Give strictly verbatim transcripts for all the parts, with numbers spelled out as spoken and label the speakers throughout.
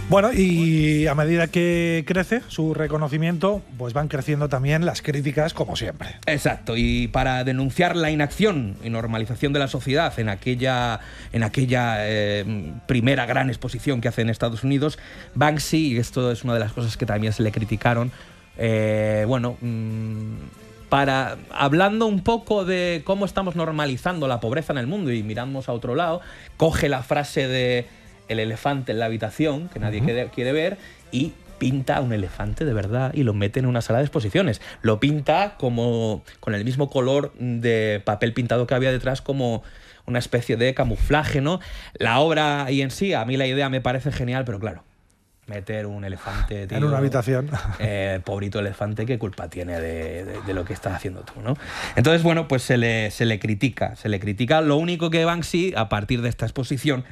Speaker 1: Bueno, y a medida que crece su reconocimiento, pues van creciendo también las críticas, como siempre.
Speaker 2: Exacto, y para denunciar la inacción y normalización de la sociedad en aquella, en aquella eh, primera gran exposición que hace en Estados Unidos, Banksy, y esto es una de las cosas que también se le criticaron, eh, bueno... Mmm, para hablando un poco de cómo estamos normalizando la pobreza en el mundo y miramos a otro lado, coge la frase de el elefante en la habitación, que nadie uh-huh. quiere, quiere ver, y pinta un elefante de verdad y lo mete en una sala de exposiciones. Lo pinta como con el mismo color de papel pintado que había detrás, como una especie de camuflaje, ¿no? La obra ahí en sí, a mí la idea me parece genial, pero claro, meter un elefante, tío,
Speaker 1: en una habitación.
Speaker 2: Eh, pobrito elefante, ¿qué culpa tiene de, de, de lo que estás haciendo tú, ¿no? Entonces, bueno, pues se le, se le critica, se le critica. Lo único que Banksy, a partir de esta exposición,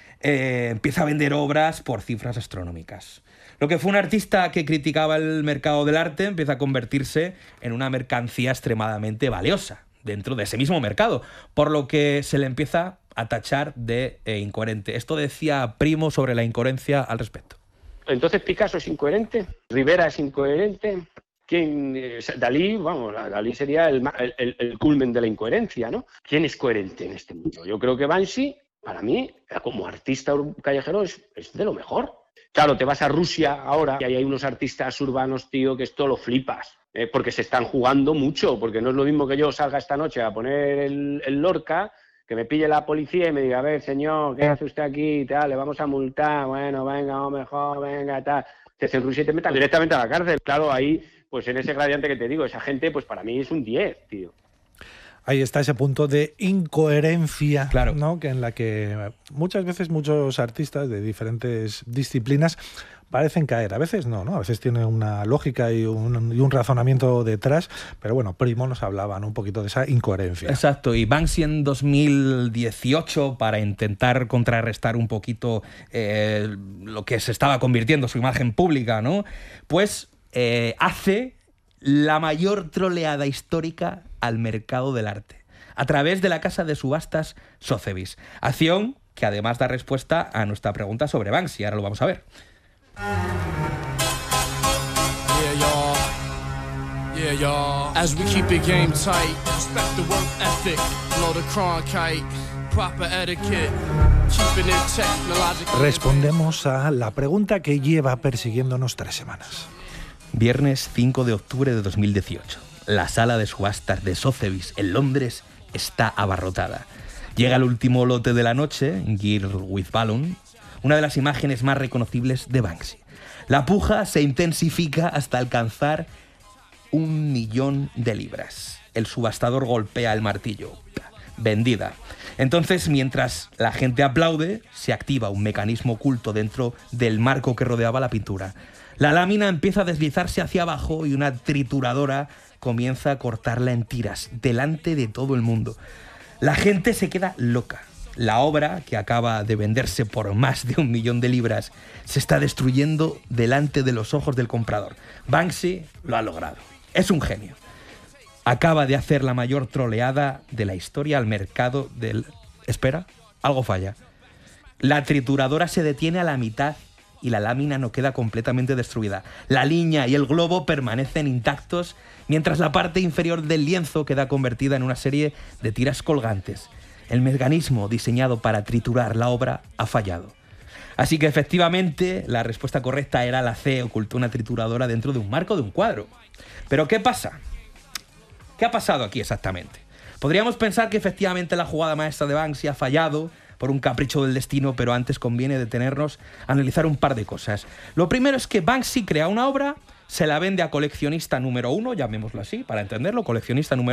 Speaker 2: eh, empieza a vender obras por cifras astronómicas. Lo que fue un artista que criticaba el mercado del arte empieza a convertirse en una mercancía extremadamente valiosa dentro de ese mismo mercado, por lo que se le empieza a tachar de eh, incoherente. Esto decía Primo sobre la incoherencia al respecto.
Speaker 3: Entonces Picasso es incoherente, Rivera es incoherente, ¿quién? Eh, Dalí, vamos, Dalí sería el, el, el culmen de la incoherencia, ¿no? ¿Quién es coherente en este mundo? Yo creo que Banksy, para mí, como artista callejero, es, es de lo mejor. Claro, te vas a Rusia ahora y ahí hay unos artistas urbanos, tío, que esto lo flipas, eh, porque se están jugando mucho, porque no es lo mismo que yo salga esta noche a poner el, el Lorca, que me pille la policía y me diga, a ver, señor, ¿qué hace usted aquí? Tal, le vamos a multar, bueno, venga, vamos mejor, venga, tal. Te hacen Rusia y te metan directamente a la cárcel. Claro, ahí, pues en ese gradiente que te digo, esa gente, pues para mí es un diez, tío.
Speaker 1: Ahí está ese punto de incoherencia,
Speaker 2: claro,
Speaker 1: ¿no? Que en la que muchas veces muchos artistas de diferentes disciplinas parecen caer. A veces no, ¿no? A veces tiene una lógica y un, y un razonamiento detrás, pero bueno, Primo nos hablaba, ¿no? Un poquito de esa incoherencia.
Speaker 2: Exacto, y Banksy en dos mil dieciocho, para intentar contrarrestar un poquito eh, lo que se estaba convirtiendo su imagen pública, ¿no? Pues eh, hace la mayor troleada histórica al mercado del arte, a través de la casa de subastas Sotheby's. Acción que además da respuesta a nuestra pregunta sobre Banksy. Ahora lo vamos a ver.
Speaker 4: Yeah, y'all. Yeah, y'all. As we keep the game tight, respect the work ethic, blow the cronkite, proper etiquette, keeping it technological.
Speaker 1: Respondemos a la pregunta que lleva persiguiéndonos tres semanas.
Speaker 2: Viernes cinco de octubre de dos mil dieciocho. La sala de subastas de Sotheby's en Londres está abarrotada. Llega el último lote de la noche, Girl with Balloon, una de las imágenes más reconocibles de Banksy. La puja se intensifica hasta alcanzar un millón de libras. El subastador golpea el martillo. Vendida. Entonces, mientras la gente aplaude, se activa un mecanismo oculto dentro del marco que rodeaba la pintura. La lámina empieza a deslizarse hacia abajo y una trituradora comienza a cortarla en tiras, delante de todo el mundo. La gente se queda loca. La obra, que acaba de venderse por más de un millón de libras, se está destruyendo delante de los ojos del comprador. Banksy lo ha logrado. Es un genio. Acaba de hacer la mayor troleada de la historia al mercado del... Espera, algo falla. La trituradora se detiene a la mitad y la lámina no queda completamente destruida. La línea y el globo permanecen intactos, mientras la parte inferior del lienzo queda convertida en una serie de tiras colgantes. El mecanismo diseñado para triturar la obra ha fallado. Así que efectivamente la respuesta correcta era la C, ocultó una trituradora dentro de un marco de un cuadro. Pero ¿qué pasa? ¿Qué ha pasado aquí exactamente? Podríamos pensar que efectivamente la jugada maestra de Banksy ha fallado por un capricho del destino, pero antes conviene detenernos a analizar un par de cosas. Lo primero es que Banksy crea una obra, se la vende a coleccionista número uno, llamémoslo así, para entenderlo, coleccionista número